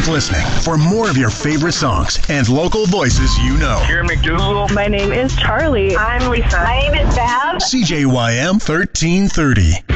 Keep listening for more of your favorite songs and local voices you know. Karen McDougal. My name is Charlie. I'm Lisa. My name is Bab. CJYM 1330.